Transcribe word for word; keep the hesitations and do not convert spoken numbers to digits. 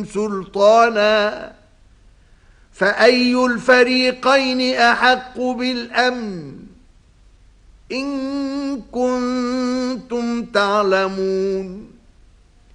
سلطانا فأي الفريقين أحق بالأمن إن كنتم تعلمون